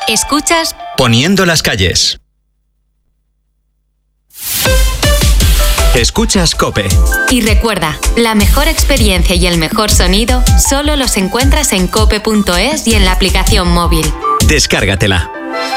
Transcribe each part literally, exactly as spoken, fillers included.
Escuchas Poniendo las calles. Escuchas COPE. Y recuerda, la mejor experiencia y el mejor sonido solo los encuentras en cope punto es y en la aplicación móvil. Descárgatela.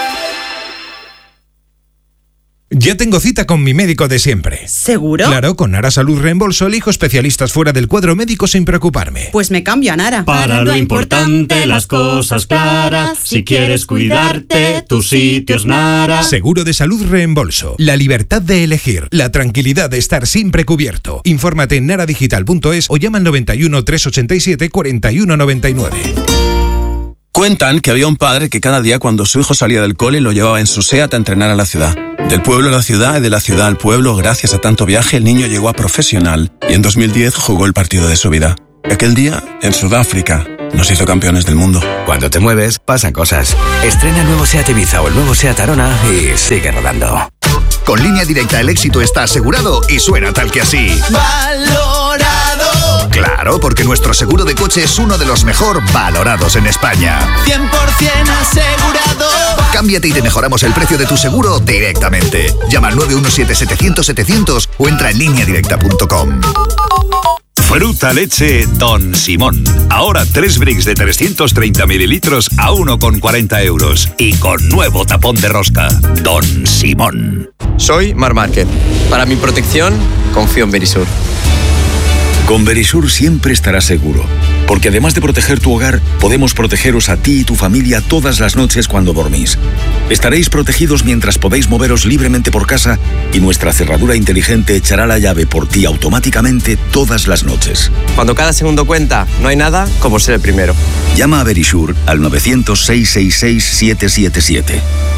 Ya tengo cita con mi médico de siempre. ¿Seguro? Claro, con Nara Salud Reembolso elijo especialistas fuera del cuadro médico sin preocuparme. Pues me cambio a Nara. Para lo importante, las cosas claras. Si quieres cuidarte, tu sitio es Nara. Seguro de salud Reembolso. La libertad de elegir. La tranquilidad de estar siempre cubierto. Infórmate en nara digital punto es o llama al noventa y uno, trescientos ochenta y siete, cuarenta y uno noventa y nueve. Cuentan que había un padre que cada día cuando su hijo salía del cole lo llevaba en su SEAT a entrenar a la ciudad. Del pueblo a la ciudad y de la ciudad al pueblo, gracias a tanto viaje, el niño llegó a profesional y en dos mil diez jugó el partido de su vida. Aquel día, en Sudáfrica, nos hizo campeones del mundo. Cuando te mueves, pasan cosas. Estrena el nuevo SEAT Ibiza o el nuevo SEAT Arona y sigue rodando. Con Línea Directa el éxito está asegurado y suena tal que así. ¡Valorado! Claro, porque nuestro seguro de coche es uno de los mejor valorados en España. cien por ciento asegurado. Cámbiate y te mejoramos el precio de tu seguro directamente. Llama al nueve uno siete, setecientos, setecientos o entra en línea directa punto com. Fruta leche Don Simón. Ahora tres bricks de trescientos treinta mililitros a uno con cuarenta euros. Y con nuevo tapón de rosca. Don Simón. Soy Mar Márquez. Para mi protección, confío en Verisur. Con Verisur siempre estarás seguro, porque además de proteger tu hogar, podemos protegeros a ti y tu familia todas las noches cuando dormís. Estaréis protegidos mientras podéis moveros libremente por casa y nuestra cerradura inteligente echará la llave por ti automáticamente todas las noches. Cuando cada segundo cuenta, no hay nada como ser el primero. Llama a Verisur al novecientos, seiscientos sesenta y seis, siete siete siete.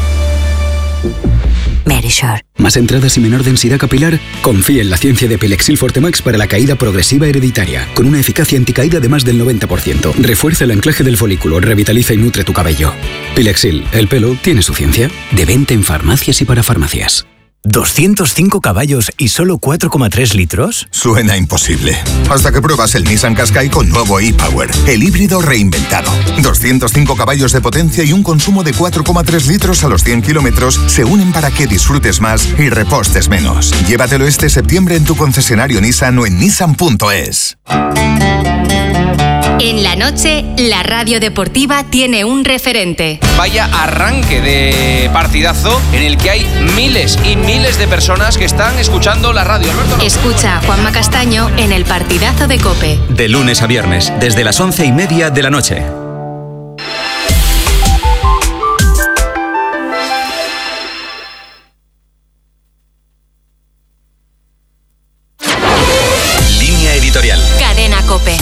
Verisur. ¿Más entradas y menor densidad capilar? Confía en la ciencia de Pilexil Fortemax para la caída progresiva hereditaria, con una eficacia anticaída de más del noventa por ciento. Refuerza el anclaje del folículo, revitaliza y nutre tu cabello. Pilexil, el pelo tiene su ciencia. De venta en farmacias y para farmacias. ¿doscientos cinco caballos y solo cuatro coma tres litros? Suena imposible. Hasta que pruebas el Nissan Qashqai con nuevo e-Power, el híbrido reinventado. doscientos cinco caballos de potencia y un consumo de cuatro coma tres litros a los cien kilómetros se unen para que disfrutes más y repostes menos. Llévatelo este septiembre en tu concesionario Nissan o en nissan punto es. En la noche, la radio deportiva tiene un referente. Vaya arranque de partidazo en el que hay miles y miles de personas que están escuchando la radio. Alberto, no. Escucha a Juanma Castaño en el partidazo de COPE. De lunes a viernes, desde las once y media de la noche. Línea editorial. Cadena COPE.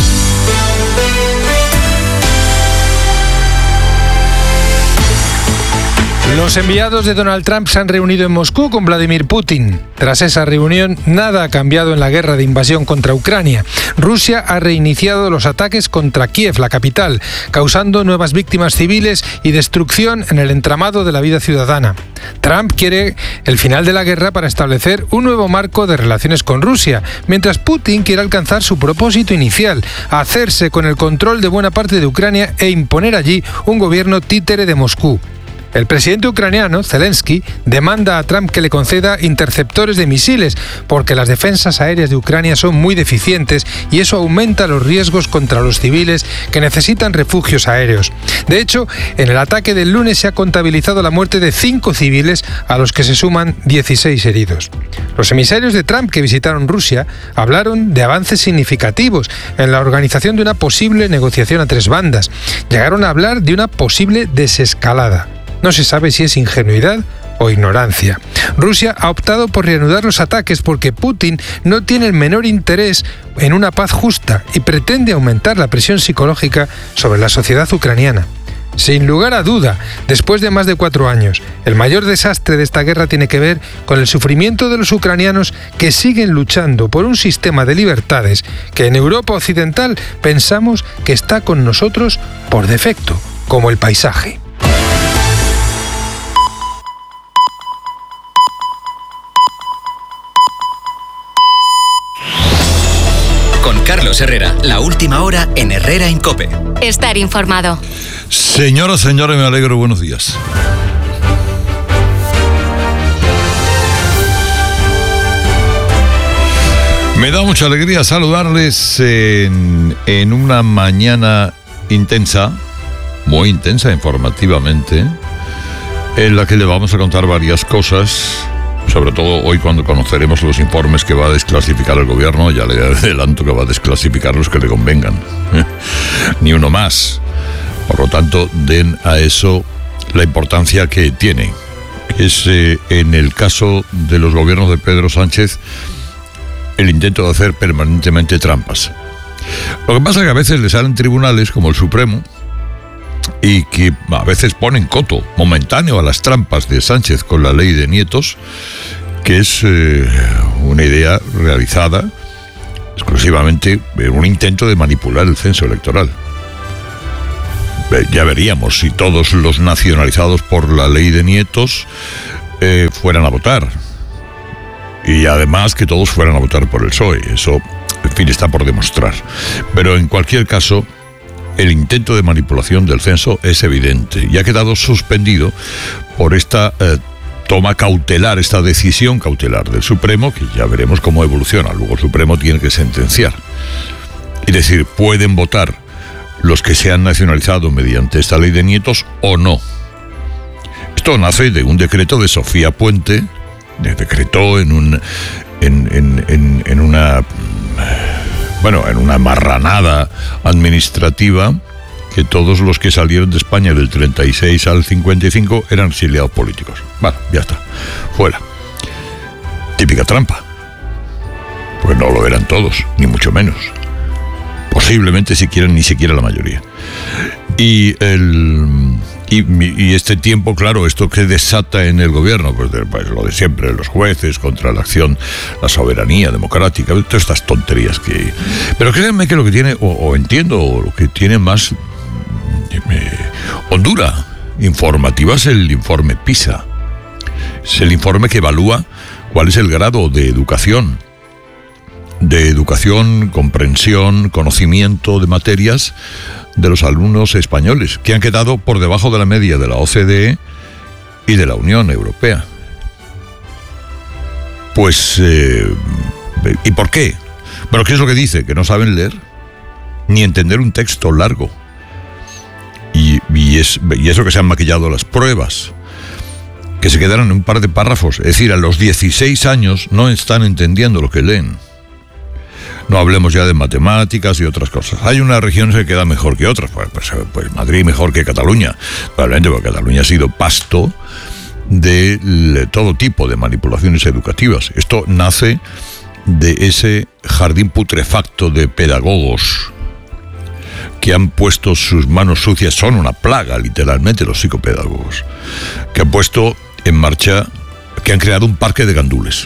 Los enviados de Donald Trump se han reunido en Moscú con Vladimir Putin. Tras esa reunión, nada ha cambiado en la guerra de invasión contra Ucrania. Rusia ha reiniciado los ataques contra Kiev, la capital, causando nuevas víctimas civiles y destrucción en el entramado de la vida ciudadana. Trump quiere el final de la guerra para establecer un nuevo marco de relaciones con Rusia, mientras Putin quiere alcanzar su propósito inicial, hacerse con el control de buena parte de Ucrania e imponer allí un gobierno títere de Moscú. El presidente ucraniano, Zelensky, demanda a Trump que le conceda interceptores de misiles porque las defensas aéreas de Ucrania son muy deficientes y eso aumenta los riesgos contra los civiles que necesitan refugios aéreos. De hecho, en el ataque del lunes se ha contabilizado la muerte de cinco civiles a los que se suman dieciséis heridos. Los emisarios de Trump que visitaron Rusia hablaron de avances significativos en la organización de una posible negociación a tres bandas. Llegaron a hablar de una posible desescalada. No se sabe si es ingenuidad o ignorancia. Rusia ha optado por reanudar los ataques porque Putin no tiene el menor interés en una paz justa y pretende aumentar la presión psicológica sobre la sociedad ucraniana. Sin lugar a duda, después de más de cuatro años, el mayor desastre de esta guerra tiene que ver con el sufrimiento de los ucranianos que siguen luchando por un sistema de libertades que en Europa occidental pensamos que está con nosotros por defecto, como el paisaje. Con Carlos Herrera, la última hora en Herrera en COPE. Estar informado. Señoras, señores, me alegro, buenos días. Me da mucha alegría saludarles en, en una mañana intensa, muy intensa informativamente, en la que le vamos a contar varias cosas, sobre todo hoy cuando conoceremos los informes que va a desclasificar el gobierno. Ya le adelanto que va a desclasificar los que le convengan, ¿eh? Ni uno más. Por lo tanto, den a eso la importancia que tiene. Es eh, en el caso de los gobiernos de Pedro Sánchez el intento de hacer permanentemente trampas. Lo que pasa es que a veces le salen tribunales como el Supremo y que a veces ponen coto momentáneo a las trampas de Sánchez con la ley de nietos, que es eh, una idea realizada exclusivamente en un intento de manipular el censo electoral. Eh, ya veríamos si todos los nacionalizados por la ley de nietos eh, fueran a votar. Y además que todos fueran a votar por el P S O E. Eso, en fin, está por demostrar. Pero en cualquier caso, el intento de manipulación del censo es evidente y ha quedado suspendido por esta eh, toma cautelar, esta decisión cautelar del Supremo, que ya veremos cómo evoluciona. Luego el Supremo tiene que sentenciar. Es decir, pueden votar los que se han nacionalizado mediante esta ley de nietos o no. Esto nace de un decreto de Sofía Puente, decretó en un en, en, en, en una bueno en una marranada administrativa que todos los que salieron de España del treinta y seis al cincuenta y cinco eran exiliados políticos. Vale, ya está, fuera. Típica trampa, pues no lo eran todos, ni mucho menos, posiblemente siquiera ni siquiera la mayoría. Y el Y, y este tiempo, claro, esto que desata en el gobierno, pues, de, pues lo de siempre, los jueces contra la acción, la soberanía democrática, todas estas tonterías que... Pero créanme que lo que tiene, o, o entiendo, o lo que tiene más eh, hondura informativa es el informe PISA. Es el informe que evalúa cuál es el grado de educación, de educación, comprensión, conocimiento de materias de los alumnos españoles, que han quedado por debajo de la media de la O C D E y de la Unión Europea. Pues, eh, ¿y por qué? Bueno, ¿qué es lo que dice? Que no saben leer, ni entender un texto largo. Y, y, es, y eso que se han maquillado las pruebas, que se quedaron en un par de párrafos. Es decir, a los dieciséis años no están entendiendo lo que leen. No hablemos ya de matemáticas y otras cosas. Hay unas regiones que quedan mejor que otras. Pues, pues, pues Madrid mejor que Cataluña. Probablemente porque Cataluña ha sido pasto de, de todo tipo de manipulaciones educativas. Esto nace de ese jardín putrefacto de pedagogos que han puesto sus manos sucias. Son una plaga, literalmente, los psicopedagogos. Que han puesto en marcha, que han creado un parque de gandules.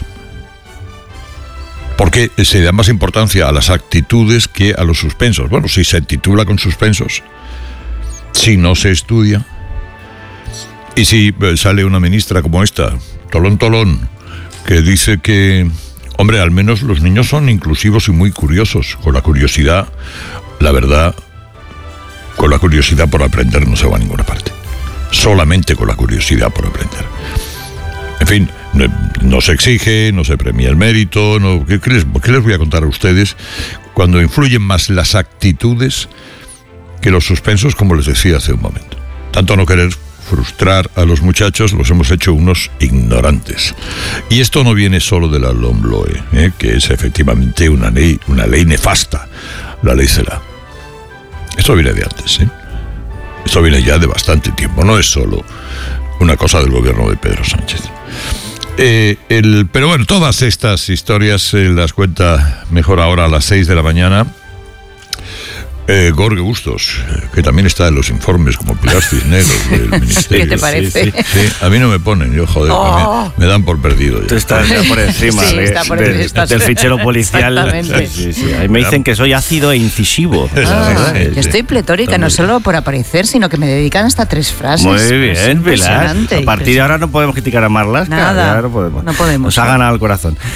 Porque se da más importancia a las actitudes que a los suspensos. Bueno, si se titula con suspensos, si no se estudia, y si sale una ministra como esta, Tolón Tolón, que dice que, hombre, al menos los niños son inclusivos y muy curiosos. Con la curiosidad, la verdad, con la curiosidad por aprender no se va a ninguna parte. Solamente con la curiosidad por aprender. En fin, no, no se exige, no se premia el mérito. No, ¿qué, qué, les, ¿Qué les voy a contar a ustedes cuando influyen más las actitudes que los suspensos, como les decía hace un momento? Tanto no querer frustrar a los muchachos, los hemos hecho unos ignorantes. Y esto no viene solo de la LOMLOE, ¿eh? que es efectivamente una ley, una ley nefasta, la ley CELA. Esto viene de antes, ¿eh? Esto viene ya de bastante tiempo, no es solo una cosa del gobierno de Pedro Sánchez. Eh, el, pero bueno, todas estas historias eh, las cuenta mejor ahora a las seis de la mañana eh, Gorge Bustos, que también está en los informes como Pilar Cisneros del Ministerio. ¿Qué te parece? Sí, sí, sí. A mí no me ponen, yo joder, oh. me, me dan por perdido. Ya. Tú estás ya por encima sí, de, está por de, estás... del fichero policial. Exactamente. Sí, sí. Ahí me dicen que soy ácido e incisivo. Ah, sí, yo estoy pletórica, no solo por aparecer, sino que me dedican hasta tres frases. Muy bien, Pilar. A partir de ahora no podemos criticar a Marlaska. Nada, no podemos. no podemos. Nos ha ganado el corazón.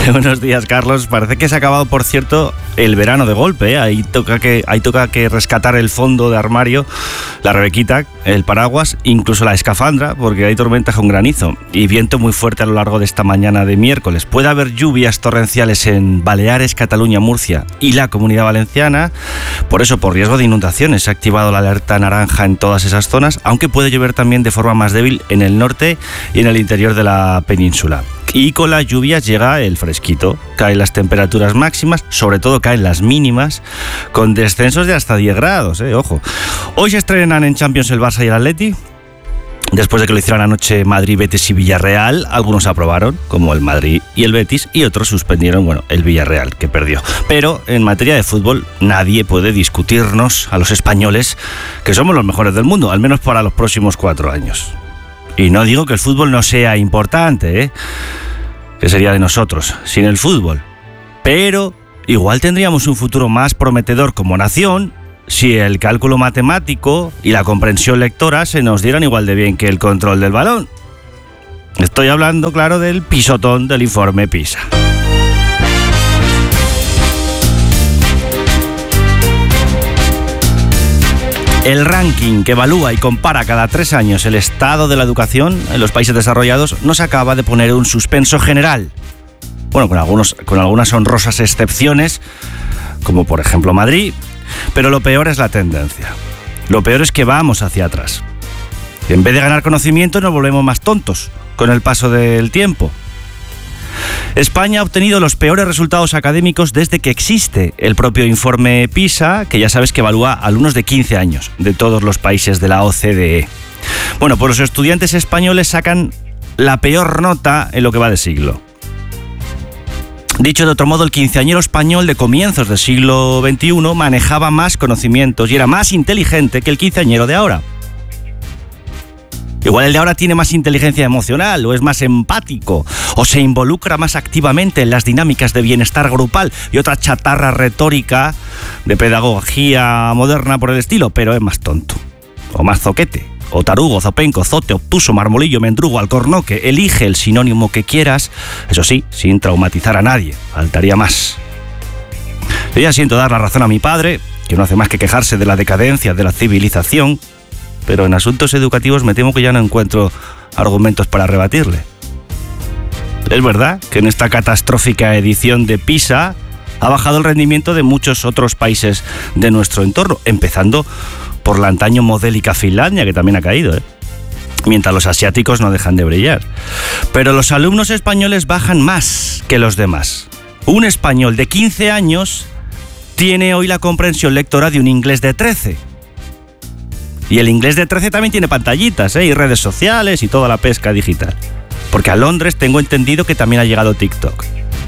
Buenos días, Carlos. Parece que se ha acabado, por cierto, el verano de golpe, ¿eh? Ahí toca que, ahí toca que rescatar el fondo de armario, la rebequita, el paraguas, incluso la escafandra, porque hay tormentas con granizo y viento muy fuerte a lo largo de esta mañana de miércoles. Puede haber lluvias torrenciales en Baleares, Cataluña, Murcia y la Comunidad Valenciana. Por eso, por riesgo de inundaciones, se ha activado la alerta naranja en todas esas zonas, aunque puede llover también de forma más débil en el norte y en el interior de la península. Y con las lluvias llega el fresquito, caen las temperaturas máximas, sobre todo caen las mínimas, con descensos de hasta diez grados, eh, ojo. Hoy se estrenan en Champions el Barça y el Atleti. Después de que lo hicieron anoche Madrid, Betis y Villarreal, algunos aprobaron, como el Madrid y el Betis, y otros suspendieron, bueno, el Villarreal, que perdió. Pero en materia de fútbol, nadie puede discutirnos a los españoles que somos los mejores del mundo, al menos para los próximos cuatro años. Y no digo que el fútbol no sea importante, ¿eh? Que sería de nosotros sin el fútbol. Pero igual tendríamos un futuro más prometedor como nación si el cálculo matemático y la comprensión lectora se nos dieran igual de bien que el control del balón. Estoy hablando, claro, del pisotón del informe PISA. El ranking que evalúa y compara cada tres años el estado de la educación en los países desarrollados nos acaba de poner un suspenso general. Bueno, con, algunos, con algunas honrosas excepciones, como por ejemplo Madrid, pero lo peor es la tendencia. Lo peor es que vamos hacia atrás. Y en vez de ganar conocimiento nos volvemos más tontos con el paso del tiempo. España ha obtenido los peores resultados académicos desde que existe el propio informe PISA, que ya sabes que evalúa a alumnos de quince años de todos los países de la O C D E. Bueno, pues los estudiantes españoles sacan la peor nota en lo que va de siglo. Dicho de otro modo, el quinceañero español de comienzos del siglo veintiuno manejaba más conocimientos y era más inteligente que el quinceañero de ahora. Igual el de ahora tiene más inteligencia emocional, o es más empático, o se involucra más activamente en las dinámicas de bienestar grupal y otra chatarra retórica de pedagogía moderna por el estilo, pero es más tonto, o más zoquete, o tarugo, zopenco, zote, obtuso, marmolillo, mendrugo, alcornoque. Elige el sinónimo que quieras, eso sí, sin traumatizar a nadie, faltaría más. Yo ya siento dar la razón a mi padre, que no hace más que quejarse de la decadencia de la civilización, pero en asuntos educativos me temo que ya no encuentro argumentos para rebatirle. Es verdad que en esta catastrófica edición de PISA ha bajado el rendimiento de muchos otros países de nuestro entorno, empezando por la antaño modélica Finlandia, que también ha caído, ¿eh? Mientras los asiáticos no dejan de brillar. Pero los alumnos españoles bajan más que los demás. Un español de quince años tiene hoy la comprensión lectora de un inglés de trece. Y el inglés de trece también tiene pantallitas, ¿eh? Y redes sociales y toda la pesca digital. Porque a Londres tengo entendido que también ha llegado TikTok.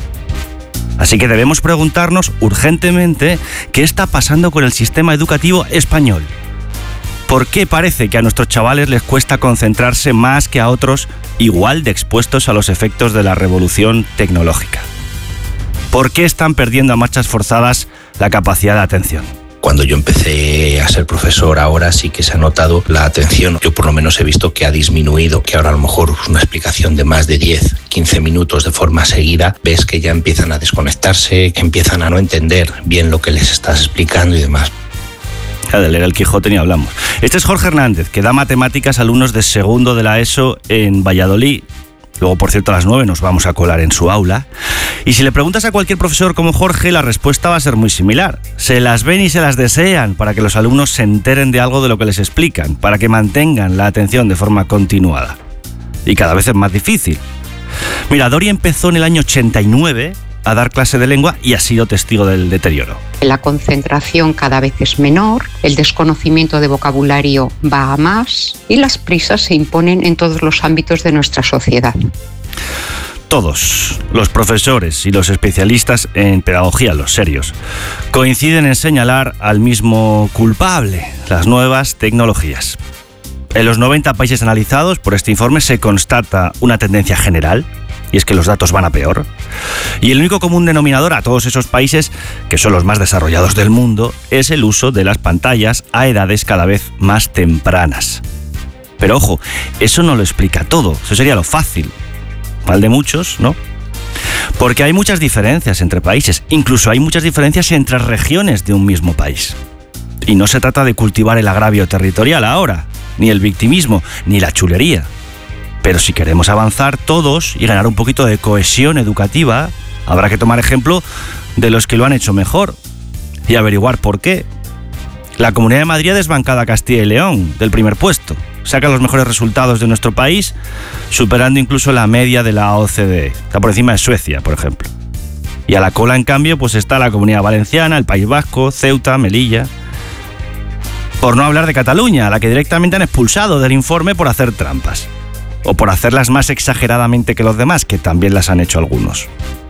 Así que debemos preguntarnos urgentemente qué está pasando con el sistema educativo español. ¿Por qué parece que a nuestros chavales les cuesta concentrarse más que a otros igual de expuestos a los efectos de la revolución tecnológica? ¿Por qué están perdiendo a marchas forzadas la capacidad de atención? Cuando yo empecé a ser profesor, ahora sí que se ha notado la atención. Yo por lo menos he visto que ha disminuido, que ahora a lo mejor una explicación de más de diez, quince minutos de forma seguida, ves que ya empiezan a desconectarse, que empiezan a no entender bien lo que les estás explicando y demás. De leer el Quijote ni hablamos. Este es Jorge Hernández, que da matemáticas a alumnos de segundo de la ESO en Valladolid. Luego, por cierto, a las nueve nos vamos a colar en su aula. Y si le preguntas a cualquier profesor como Jorge, la respuesta va a ser muy similar. Se las ven y se las desean para que los alumnos se enteren de algo de lo que les explican, para que mantengan la atención de forma continuada. Y cada vez es más difícil. Mira, Dori empezó en el año ochenta y nueve a dar clase de lengua y ha sido testigo del deterioro. La concentración cada vez es menor, el desconocimiento de vocabulario va a más y las prisas se imponen en todos los ámbitos de nuestra sociedad. Todos, los profesores y los especialistas en pedagogía, los serios, coinciden en señalar al mismo culpable, las nuevas tecnologías. En los noventa países analizados por este informe se constata una tendencia general, y es que los datos van a peor. Y el único común denominador a todos esos países, que son los más desarrollados del mundo, es el uso de las pantallas a edades cada vez más tempranas. Pero ojo, eso no lo explica todo, eso sería lo fácil. Mal de muchos, ¿no? Porque hay muchas diferencias entre países, incluso hay muchas diferencias entre regiones de un mismo país. Y no se trata de cultivar el agravio territorial ahora, ni el victimismo, ni la chulería. Pero si queremos avanzar todos y ganar un poquito de cohesión educativa, habrá que tomar ejemplo de los que lo han hecho mejor y averiguar por qué. La Comunidad de Madrid ha desbancado a Castilla y León del primer puesto. Saca los mejores resultados de nuestro país, superando incluso la media de la O C D E. Está por encima de Suecia, por ejemplo. Y a la cola, en cambio, pues está la Comunidad Valenciana, el País Vasco, Ceuta, Melilla. Por no hablar de Cataluña, a la que directamente han expulsado del informe por hacer trampas. O por hacerlas más exageradamente que los demás, que también las han hecho algunos.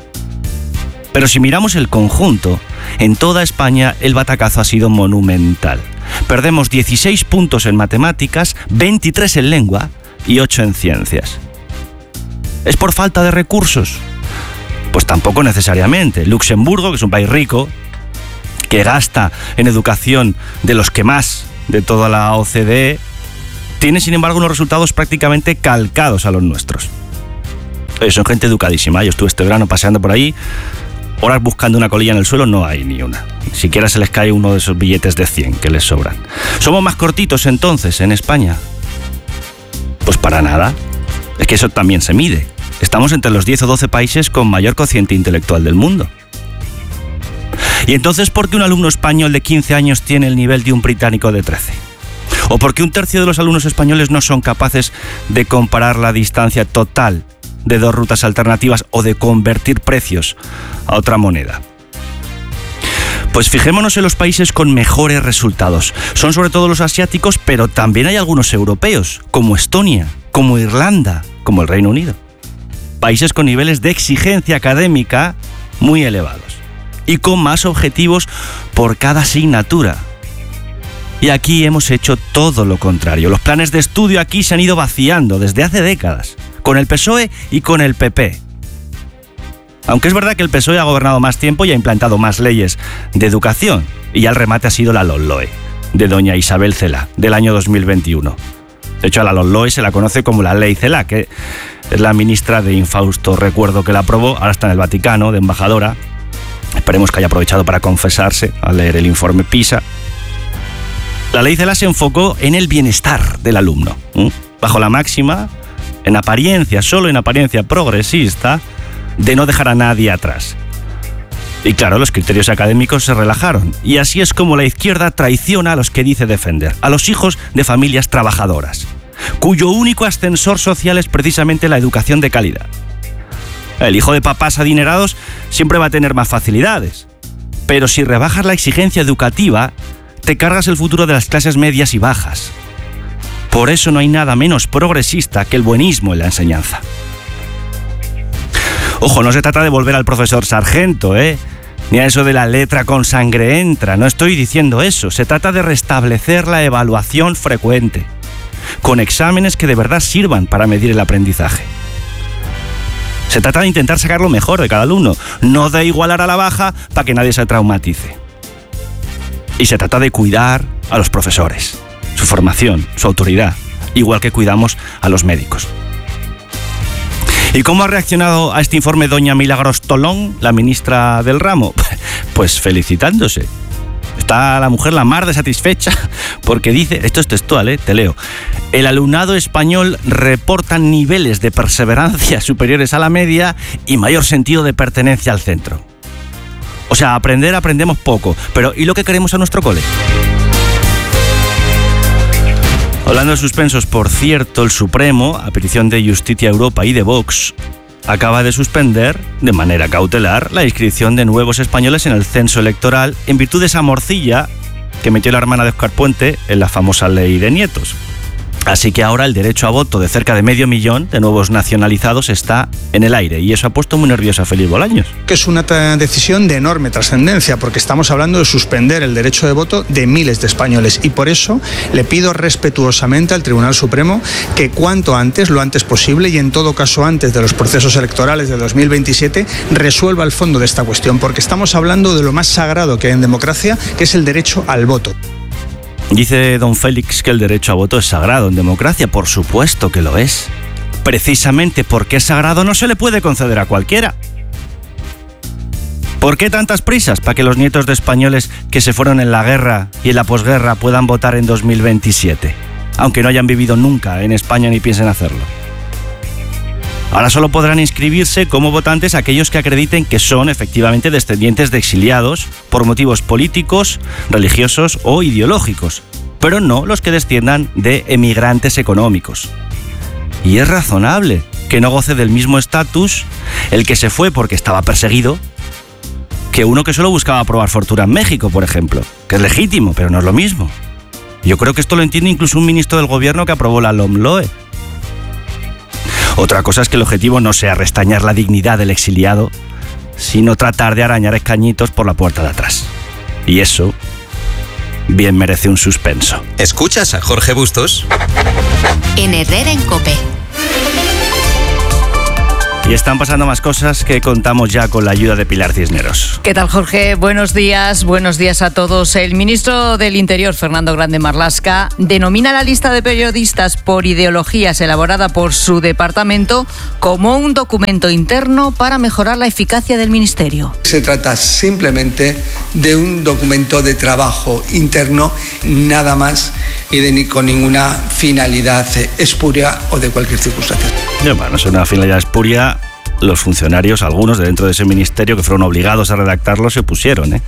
Pero si miramos el conjunto, en toda España el batacazo ha sido monumental. Perdemos dieciséis puntos en matemáticas, veintitrés en lengua y ocho en ciencias. ¿Es por falta de recursos? Pues tampoco necesariamente. Luxemburgo, que es un país rico, que gasta en educación de los que más de toda la O C D E, tiene sin embargo unos resultados prácticamente calcados a los nuestros. Oye, son gente educadísima. Yo estuve este verano paseando por ahí, horas buscando una colilla en el suelo, no hay ni una. Ni siquiera se les cae uno de esos billetes de cien que les sobran. ¿Somos más cortitos entonces en España? Pues para nada. Es que eso también se mide. Estamos entre los diez o doce países con mayor cociente intelectual del mundo. ¿Y entonces por qué un alumno español de quince años tiene el nivel de un británico de trece? ¿O por qué un tercio de los alumnos españoles no son capaces de comparar la distancia total de dos rutas alternativas o de convertir precios a otra moneda? Pues fijémonos en los países con mejores resultados. Son sobre todo los asiáticos, pero también hay algunos europeos, como Estonia, como Irlanda, como el Reino Unido. Países con niveles de exigencia académica muy elevados y con más objetivos por cada asignatura. Y aquí hemos hecho todo lo contrario. Los planes de estudio aquí se han ido vaciando desde hace décadas, con el P S O E y con el P P. Aunque es verdad que el P S O E ha gobernado más tiempo y ha implantado más leyes de educación, y ya el remate ha sido la LOMLOE, de doña Isabel Celaá, del año dos mil veintiuno. De hecho, a la LOMLOE se la conoce como la Ley Celaá, que es la ministra de infausto recuerdo que la aprobó, ahora está en el Vaticano, de embajadora. Esperemos que haya aprovechado para confesarse al leer el informe PISA. La Ley Celaá se enfocó en el bienestar del alumno, ¿eh? bajo la máxima, en apariencia, solo en apariencia progresista, de no dejar a nadie atrás. Y claro, los criterios académicos se relajaron, y así es como la izquierda traiciona a los que dice defender, a los hijos de familias trabajadoras, cuyo único ascensor social es precisamente la educación de calidad. El hijo de papás adinerados siempre va a tener más facilidades, pero si rebajas la exigencia educativa, te cargas el futuro de las clases medias y bajas. Por eso no hay nada menos progresista que el buenismo en la enseñanza. Ojo, no se trata de volver al profesor Sargento, ¿eh? Ni a eso de la letra con sangre entra, no estoy diciendo eso. Se trata de restablecer la evaluación frecuente, con exámenes que de verdad sirvan para medir el aprendizaje. Se trata de intentar sacar lo mejor de cada alumno, no de igualar a la baja para que nadie se traumatice. Y se trata de cuidar a los profesores, su formación, su autoridad, igual que cuidamos a los médicos. ¿Y cómo ha reaccionado a este informe doña Milagros Tolón, la ministra del ramo? Pues felicitándose. Está la mujer la mar de satisfecha porque dice, esto es textual, ¿eh? Te leo, el alumnado español reporta niveles de perseverancia superiores a la media y mayor sentido de pertenencia al centro. O sea, aprender aprendemos poco, pero ¿y lo que queremos a nuestro cole? Hablando de suspensos, por cierto, el Supremo, a petición de Justicia Europa y de Vox, acaba de suspender, de manera cautelar, la inscripción de nuevos españoles en el censo electoral en virtud de esa morcilla que metió la hermana de Óscar Puente en la famosa ley de nietos. Así que ahora el derecho a voto de cerca de medio millón de nuevos nacionalizados está en el aire, y eso ha puesto muy nerviosa a Félix Bolaños. Que es una decisión de enorme trascendencia, porque estamos hablando de suspender el derecho de voto de miles de españoles, y por eso le pido respetuosamente al Tribunal Supremo que cuanto antes, lo antes posible, y en todo caso antes de los procesos electorales de dos mil veintisiete, resuelva el fondo de esta cuestión, porque estamos hablando de lo más sagrado que hay en democracia, que es el derecho al voto. Dice don Félix que el derecho a voto es sagrado en democracia. Por supuesto que lo es. Precisamente porque es sagrado no se le puede conceder a cualquiera. ¿Por qué tantas prisas para que los nietos de españoles que se fueron en la guerra y en la posguerra puedan votar en dos mil veintisiete? Aunque no hayan vivido nunca en España ni piensen hacerlo. Ahora solo podrán inscribirse como votantes aquellos que acrediten que son efectivamente descendientes de exiliados por motivos políticos, religiosos o ideológicos, pero no los que desciendan de emigrantes económicos. Y es razonable que no goce del mismo estatus el que se fue porque estaba perseguido que uno que solo buscaba probar fortuna en México, por ejemplo, que es legítimo, pero no es lo mismo. Yo creo que esto lo entiende incluso un ministro del gobierno que aprobó la LOMLOE. Otra cosa es que el objetivo no sea restañar la dignidad del exiliado, sino tratar de arañar escañitos por la puerta de atrás. Y eso bien merece un suspenso. ¿Escuchas a Jorge Bustos? En Herrera en COPE. Y están pasando más cosas que contamos ya con la ayuda de Pilar Cisneros. ¿Qué tal, Jorge? Buenos días, buenos días a todos. El ministro del Interior, Fernando Grande Marlaska, denomina la lista de periodistas por ideologías elaborada por su departamento como un documento interno para mejorar la eficacia del ministerio. Se trata simplemente de un documento de trabajo interno, nada más, y de ni con ninguna finalidad espuria o de cualquier circunstancia. Bueno, no es una finalidad espuria. Los funcionarios, algunos de dentro de ese ministerio que fueron obligados a redactarlo, se opusieron. ¿eh?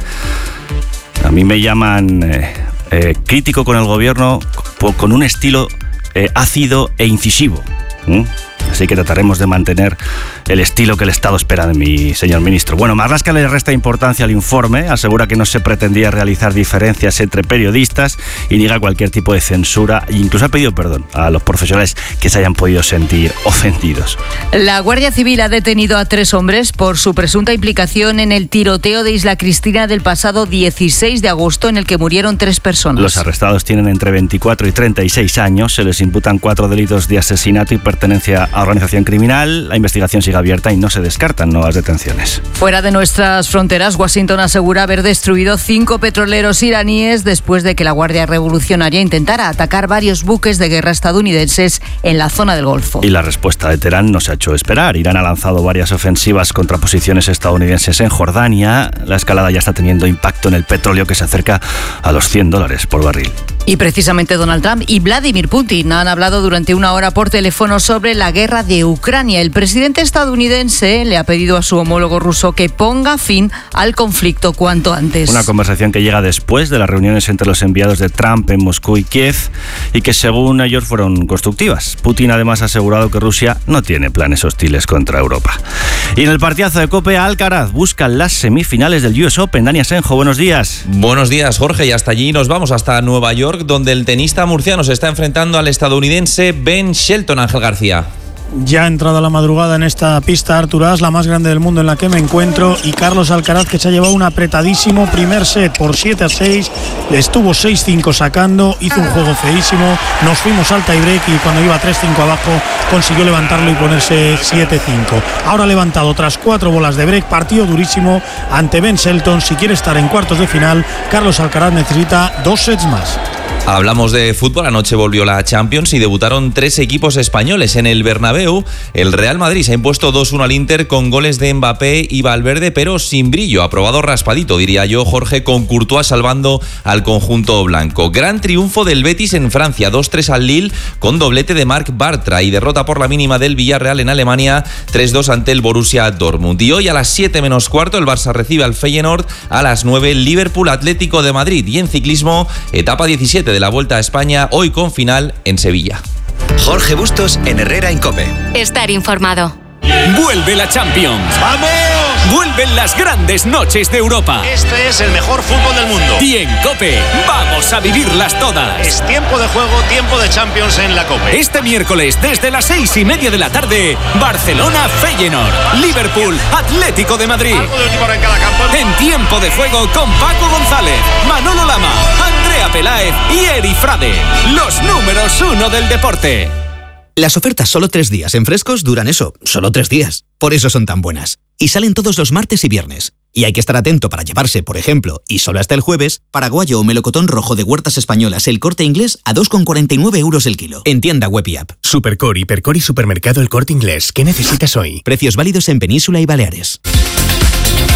A mí me llaman eh, eh, crítico con el gobierno con un estilo eh, ácido e incisivo. ¿eh? Así que trataremos de mantener el estilo que el Estado espera de mi señor ministro. Bueno, Marlaska le resta importancia al informe, asegura que no se pretendía realizar diferencias entre periodistas y niega cualquier tipo de censura e incluso ha pedido perdón a los profesionales que se hayan podido sentir ofendidos. La Guardia Civil ha detenido a tres hombres por su presunta implicación en el tiroteo de Isla Cristina del pasado dieciséis de agosto en el que murieron tres personas. Los arrestados tienen entre veinticuatro y treinta y seis años, se les imputan cuatro delitos de asesinato y pertenencia a organización criminal. La investigación sigue abierta y no se descartan nuevas detenciones. Fuera de nuestras fronteras, Washington asegura haber destruido cinco petroleros iraníes después de que la Guardia Revolucionaria intentara atacar varios buques de guerra estadounidenses en la zona del Golfo. Y la respuesta de Teherán no se ha hecho esperar. Irán ha lanzado varias ofensivas contra posiciones estadounidenses en Jordania. La escalada ya está teniendo impacto en el petróleo que se acerca a los cien dólares por barril. Y precisamente Donald Trump y Vladimir Putin han hablado durante una hora por teléfono sobre la guerra de Ucrania. El presidente estadounidense le ha pedido a su homólogo ruso que ponga fin al conflicto cuanto antes. Una conversación que llega después de las reuniones entre los enviados de Trump en Moscú y Kiev y que según ellos fueron constructivas. Putin además ha asegurado que Rusia no tiene planes hostiles contra Europa. Y en el partidazo de COPE, Alcaraz busca las semifinales del U S Open. Dani Asenjo, buenos días. Buenos días, Jorge, y hasta allí nos vamos, hasta Nueva York, donde el tenista murciano se está enfrentando al estadounidense Ben Shelton. Ángel García. Ya ha entrado a la madrugada en esta pista Artur As, la más grande del mundo en la que me encuentro, y Carlos Alcaraz, que se ha llevado un apretadísimo primer set por siete a seis, le estuvo seis cinco sacando, hizo un juego feísimo, nos fuimos al tiebreak y cuando iba tres cinco abajo consiguió levantarlo y ponerse siete cinco. Ahora ha levantado tras cuatro bolas de break, partido durísimo ante Ben Shelton. Si quiere estar en cuartos de final, Carlos Alcaraz necesita dos sets más. Hablamos de fútbol. Anoche volvió la Champions y debutaron tres equipos españoles. En el Bernabéu, el Real Madrid se ha impuesto dos uno al Inter con goles de Mbappé y Valverde, pero sin brillo. Aprobado raspadito, diría yo, Jorge, con Courtois salvando al conjunto blanco. Gran triunfo del Betis en Francia, dos tres al Lille con doblete de Marc Bartra, y derrota por la mínima del Villarreal en Alemania, tres dos ante el Borussia Dortmund. Y hoy a las siete menos cuarto el Barça recibe al Feyenoord, a las nueve Liverpool Atlético de Madrid. Y en ciclismo, etapa diecisiete de la Vuelta a España, hoy con final en Sevilla. Jorge Bustos en Herrera en COPE. Estar informado. Vuelve la Champions. ¡Vamos! Vuelven las grandes noches de Europa. Este es el mejor fútbol del mundo. Y en COPE vamos a vivirlas todas. Es tiempo de juego, tiempo de Champions en la COPE. Este miércoles, desde las seis y media de la tarde, Barcelona Feyenoord, Liverpool Atlético de Madrid. Algo de última hora en cada campo. En tiempo de juego con Paco González, Manolo Lama, Andrea Peláez y Eri Frade. Los números uno del deporte. Las ofertas solo tres días en Frescos duran eso, solo tres días. Por eso son tan buenas. Y salen todos los martes y viernes. Y hay que estar atento para llevarse, por ejemplo, y solo hasta el jueves, paraguayo o melocotón rojo de Huertas Españolas El Corte Inglés a dos con cuarenta y nueve euros el kilo. En tienda web y app. Supercor, Hipercor y Supermercado El Corte Inglés. ¿Qué necesitas hoy? Precios válidos en Península y Baleares.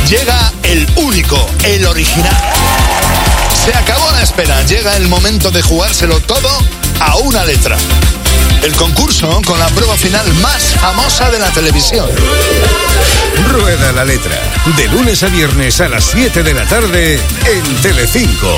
Llega el único, el original. Se acabó la espera, llega el momento de jugárselo todo a una letra. El concurso con la prueba final más famosa de la televisión. Rueda la letra, de lunes a viernes a las siete de la tarde en Telecinco.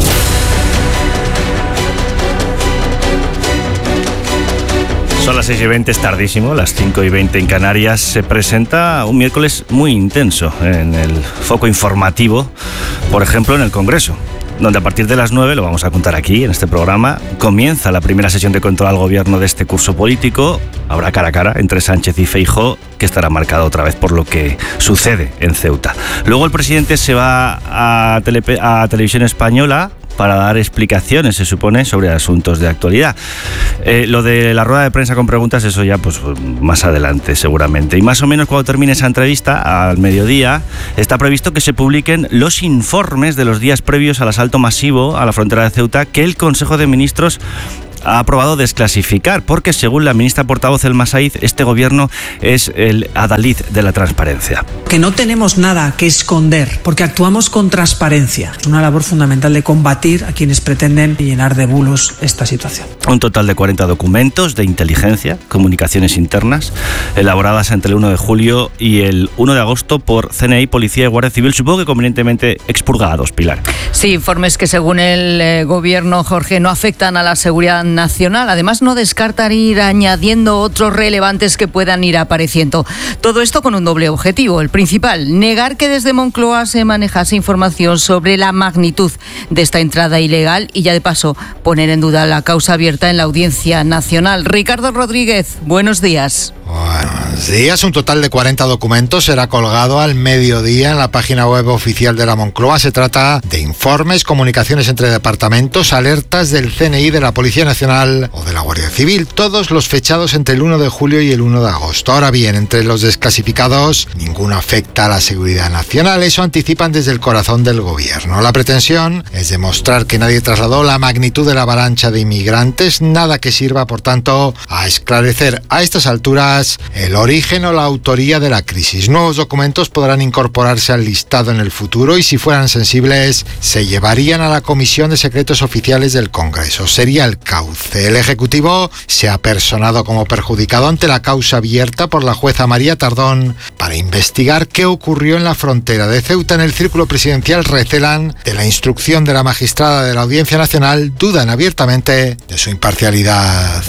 Son las seis y veinte, es tardísimo, las cinco y veinte en Canarias. Se presenta un miércoles muy intenso en el foco informativo, por ejemplo en el Congreso, donde a partir de las nueve, lo vamos a contar aquí en este programa, comienza la primera sesión de control al gobierno de este curso político. Habrá cara a cara entre Sánchez y Feijóo, que estará marcado otra vez por lo que sucede en Ceuta. Luego el presidente se va a, tele, a Televisión Española para dar explicaciones, se supone, sobre asuntos de actualidad. Eh, lo de la rueda de prensa con preguntas, eso ya pues más adelante seguramente. Y más o menos cuando termine esa entrevista, al mediodía, está previsto que se publiquen los informes de los días previos al asalto masivo a la frontera de Ceuta que el Consejo de Ministros ha aprobado desclasificar, porque según la ministra portavoz Elma Saíz, este gobierno es el adalid de la transparencia. Que no tenemos nada que esconder, porque actuamos con transparencia. Es una labor fundamental de combatir a quienes pretenden llenar de bulos esta situación. Un total de cuarenta documentos de inteligencia, comunicaciones internas, elaboradas entre el uno de julio y el uno de agosto por C N I, Policía y Guardia Civil, supongo que convenientemente expurgados, Pilar. Sí, informes que según el eh, gobierno, Jorge, no afectan a la seguridad nacional. Además, no descartan ir añadiendo otros relevantes que puedan ir apareciendo. Todo esto con un doble objetivo. El principal, negar que desde Moncloa se manejase información sobre la magnitud de esta entrada ilegal y ya de paso poner en duda la causa abierta en la Audiencia Nacional. Ricardo Rodríguez, buenos días. Buenos días. Un total de cuarenta documentos será colgado al mediodía en la página web oficial de la Moncloa. Se trata de informes, comunicaciones entre departamentos, alertas del C N I, de la Policía Nacional o de la Guardia Civil, todos los fechados entre el uno de julio y el uno de agosto. Ahora bien, entre los desclasificados, ninguno afecta a la seguridad nacional. Eso anticipan desde el corazón del gobierno. La pretensión es demostrar que nadie trasladó la magnitud de la avalancha de inmigrantes, nada que sirva, por tanto, a esclarecer a estas alturas el origen o la autoría de la crisis. Nuevos documentos podrán incorporarse al listado en el futuro y, si fueran sensibles, se llevarían a la Comisión de Secretos Oficiales del Congreso. Sería el cauce. El Ejecutivo se ha personado como perjudicado ante la causa abierta por la jueza María Tardón para investigar qué ocurrió en la frontera de Ceuta. En el círculo presidencial recelan de la instrucción de la magistrada de la Audiencia Nacional, dudan abiertamente de su imparcialidad.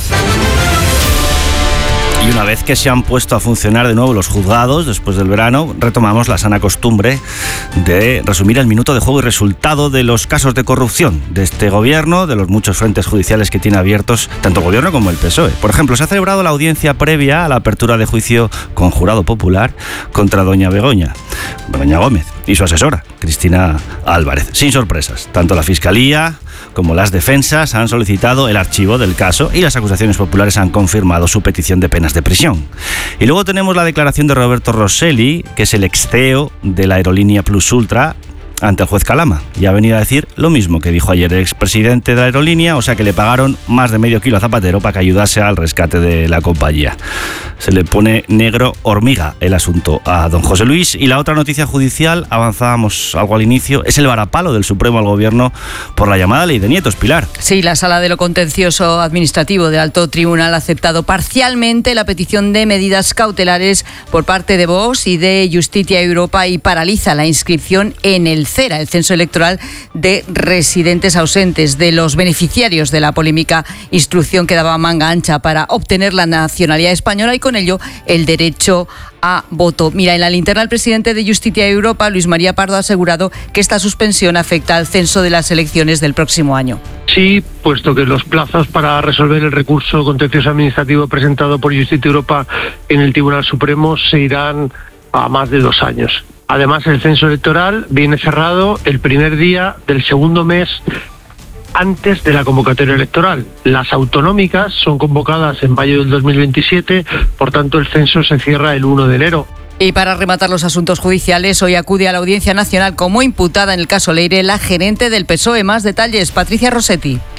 Y una vez que se han puesto a funcionar de nuevo los juzgados después del verano, retomamos la sana costumbre de resumir el minuto de juego y resultado de los casos de corrupción de este gobierno, de los muchos frentes judiciales que tiene abiertos tanto el gobierno como el P S O E. Por ejemplo, se ha celebrado la audiencia previa a la apertura de juicio con jurado popular contra doña Begoña, Begoña Gómez, y su asesora, Cristina Álvarez. Sin sorpresas, tanto la Fiscalía como las defensas han solicitado el archivo del caso y las acusaciones populares han confirmado su petición de penas de prisión. Y luego tenemos la declaración de Roberto Rosselli, que es el ex C E O de la aerolínea Plus Ultra, ante el juez Calama, y ha venido a decir lo mismo que dijo ayer el expresidente de la aerolínea, o sea que le pagaron más de medio kilo a Zapatero para que ayudase al rescate de la compañía. Se le pone negro hormiga el asunto a don José Luis. Y la otra noticia judicial, avanzábamos algo al inicio, es el varapalo del Supremo al Gobierno por la llamada ley de nietos, Pilar. Sí, la Sala de lo Contencioso Administrativo del Alto Tribunal ha aceptado parcialmente la petición de medidas cautelares por parte de Vox y de Justicia Europa y paraliza la inscripción en el CERA, el Censo Electoral de Residentes Ausentes, de los beneficiarios de la polémica instrucción que daba manga ancha para obtener la nacionalidad española y con ello el derecho a voto. Mira, en la linterna el presidente de Justicia Europa, Luis María Pardo, ha asegurado que esta suspensión afecta al censo de las elecciones del próximo año. Sí, puesto que los plazos para resolver el recurso contencioso administrativo presentado por Justicia Europa en el Tribunal Supremo se irán a más de dos años. Además, el censo electoral viene cerrado el primer día del segundo mes antes de la convocatoria electoral. Las autonómicas son convocadas en mayo del dos mil veintisiete, por tanto el censo se cierra el uno de enero. Y para rematar los asuntos judiciales, hoy acude a la Audiencia Nacional como imputada en el caso Leire la gerente del P S O E. Más detalles, Patricia Rossetti.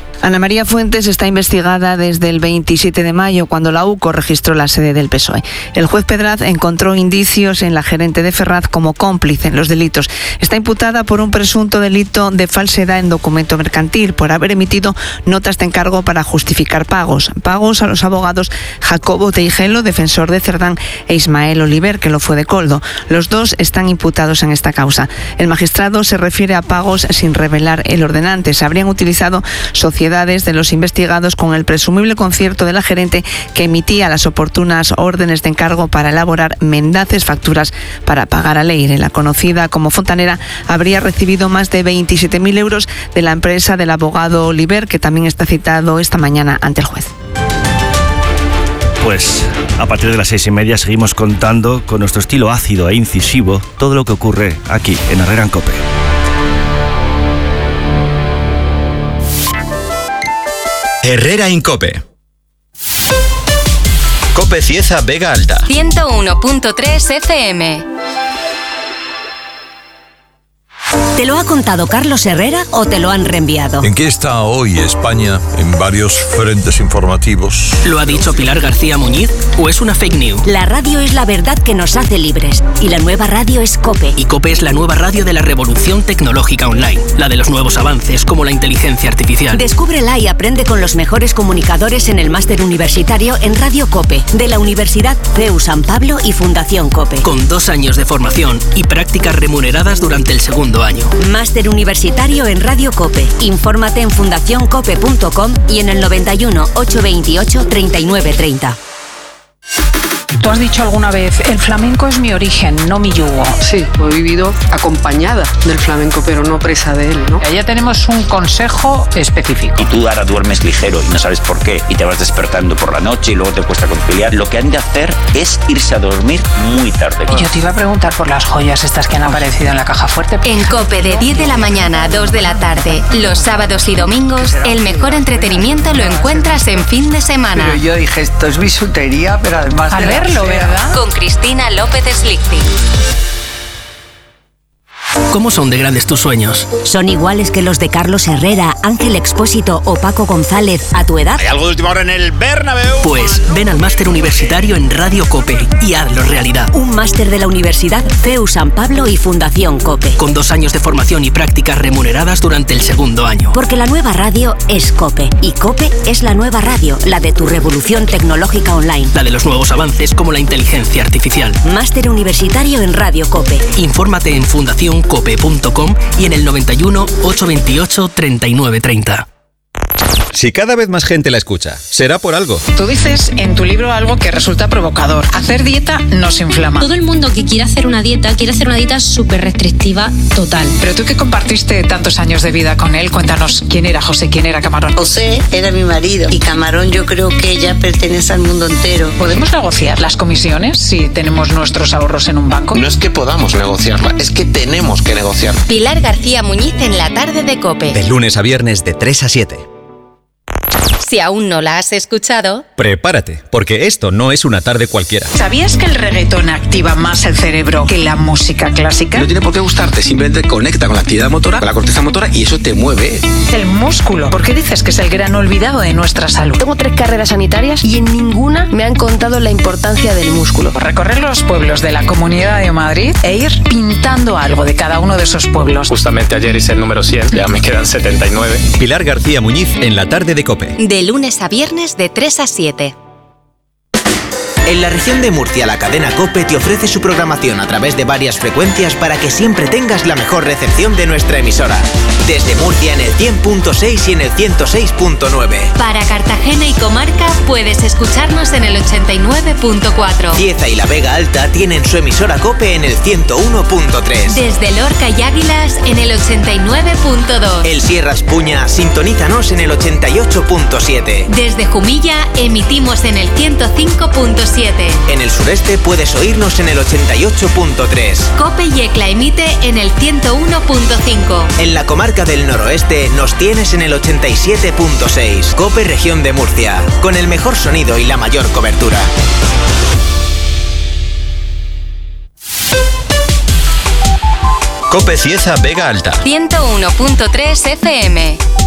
Ana María Fuentes está investigada desde el veintisiete de mayo, cuando la UCO registró la sede del P S O E. El juez Pedraz encontró indicios en la gerente de Ferraz como cómplice en los delitos. Está imputada por un presunto delito de falsedad en documento mercantil, por haber emitido notas de encargo para justificar pagos. Pagos a los abogados Jacobo Teijelo, defensor de Cerdán, e Ismael Oliver, que lo fue de Coldo. Los dos están imputados en esta causa. El magistrado se refiere a pagos sin revelar el ordenante. Se habrían utilizado sociedades de los investigados con el presumible concierto de la gerente, que emitía las oportunas órdenes de encargo para elaborar mendaces facturas para pagar a Leire. La conocida como Fontanera habría recibido más de veintisiete mil euros de la empresa del abogado Oliver, que también está citado esta mañana ante el juez. Pues a partir de las seis y media seguimos contando con nuestro estilo ácido e incisivo todo lo que ocurre aquí en Herrera en COPE. Herrera en COPE. COPE Cieza Vega Alta. ciento uno punto tres F M. ¿Te lo ha contado Carlos Herrera o te lo han reenviado? ¿En qué está hoy España en varios frentes informativos? ¿Lo ha dicho Pilar García Muñiz o es una fake news? La radio es la verdad que nos hace libres y la nueva radio es COPE. Y COPE es la nueva radio de la revolución tecnológica online, la de los nuevos avances como la inteligencia artificial. Descúbrela y aprende con los mejores comunicadores en el máster universitario en Radio COPE de la Universidad C E U San Pablo y Fundación COPE. Con dos años de formación y prácticas remuneradas durante el segundo año. Máster universitario en Radio COPE. Infórmate en fundación cope punto com y en el noventa y uno, ochocientos veintiocho, treinta y nueve treinta. Tú has dicho alguna vez, el flamenco es mi origen, no mi yugo. Sí, he vivido acompañada del flamenco, pero no presa de él, ¿no? Ya tenemos un consejo específico. Y tú ahora duermes ligero y no sabes por qué, y te vas despertando por la noche y luego te cuesta conciliar. Lo que han de hacer es irse a dormir muy tarde. Y yo te iba a preguntar por las joyas estas que han aparecido en la caja fuerte. En COPE de diez de la mañana a dos de la tarde, los sábados y domingos, el mejor entretenimiento lo encuentras en fin de semana. Pero yo dije, esto es bisutería, pero además Al de verlo, ¿verdad? Con Cristina López Slichting. ¿Cómo son de grandes tus sueños? ¿Son iguales que los de Carlos Herrera, Ángel Expósito o Paco González a tu edad? ¿Hay algo de última hora en el Bernabéu? Pues ven al máster universitario en Radio COPE y hazlo realidad. Un máster de la Universidad C E U San Pablo y Fundación COPE. Con dos años de formación y prácticas remuneradas durante el segundo año. Porque la nueva radio es COPE y COPE es la nueva radio, la de tu revolución tecnológica online. La de los nuevos avances como la inteligencia artificial. Máster universitario en Radio COPE. Infórmate en fundación cope punto com y en el noventa y uno, ochocientos veintiocho, treinta y nueve treinta. Si cada vez más gente la escucha, será por algo. Tú dices en tu libro algo que resulta provocador. Hacer dieta nos inflama. Todo el mundo que quiere hacer una dieta, quiere hacer una dieta súper restrictiva total. Pero tú que compartiste tantos años de vida con él, cuéntanos quién era José, quién era Camarón. José era mi marido y Camarón yo creo que ella pertenece al mundo entero. ¿Podemos negociar las comisiones si tenemos nuestros ahorros en un banco? No es que podamos negociarla, es que tenemos que negociarla. Pilar García Muñiz en la tarde de COPE. De lunes a viernes de tres a siete. Si aún no la has escuchado, prepárate, porque esto no es una tarde cualquiera. ¿Sabías que el reggaetón activa más el cerebro que la música clásica? No tiene por qué gustarte, simplemente conecta con la actividad motora, con la corteza motora y eso te mueve. El músculo. ¿Por qué dices que es el gran olvidado de nuestra salud? Tengo tres carreras sanitarias y en ninguna me han contado la importancia del músculo. Recorrer los pueblos de la Comunidad de Madrid e ir pintando algo de cada uno de esos pueblos. Justamente ayer hice el número cien, ya me quedan setenta y nueve. Pilar García Muñiz en la tarde de COPE. De lunes a viernes de tres a siete. En la región de Murcia, la cadena COPE te ofrece su programación a través de varias frecuencias para que siempre tengas la mejor recepción de nuestra emisora. Desde Murcia en el cien punto seis y en el ciento seis punto nueve. Para Cartagena y comarca puedes escucharnos en el ochenta y nueve punto cuatro. Cieza y la Vega Alta tienen su emisora COPE en el ciento uno punto tres. Desde Lorca y Águilas en el ochenta y nueve punto dos. El Sierra Espuña, sintonízanos en el ochenta y ocho punto siete. Desde Jumilla emitimos en el ciento cinco punto siete. En el sureste puedes oírnos en el ochenta y ocho punto tres. COPE Yecla emite en el ciento uno punto cinco. En la comarca del noroeste nos tienes en el ochenta y siete punto seis. COPE Región de Murcia, con el mejor sonido y la mayor cobertura. COPE Cieza Vega Alta. ciento uno punto tres F M.